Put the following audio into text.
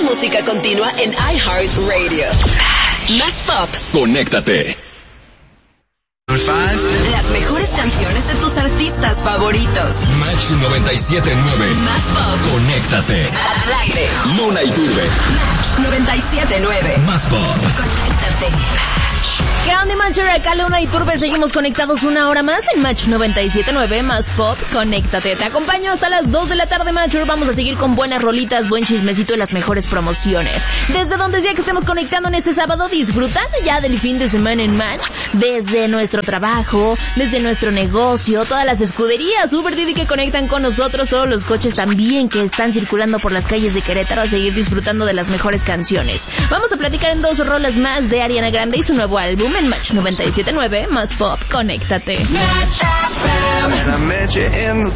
Más música continua en iHeartRadio. Más pop. Conéctate. Las mejores canciones de tus artistas favoritos. Match 97.9. Más pop. Conéctate. Al aire. Luna Iturbe. Match 97.9. Más pop. Conéctate. ¿Qué onda, Matcher? Acá Luna Iturbe, seguimos conectados una hora más en Match 97.9, Más Pop, conéctate. Te acompaño hasta las 2 de la tarde, Matcher. Vamos a seguir con buenas rolitas, buen chismecito y las mejores promociones. Desde donde sea que estemos conectando en este sábado, disfrutando ya del fin de semana en Match, desde nuestro trabajo, desde nuestro negocio, todas las escuderías Uber Didi que conectan con nosotros, todos los coches también que están circulando por las calles de Querétaro, a seguir disfrutando de las mejores canciones. Vamos a platicar en 2 rolas más de Ariana Grande y su nuevo álbum en Match 97.9, Más Pop, conéctate.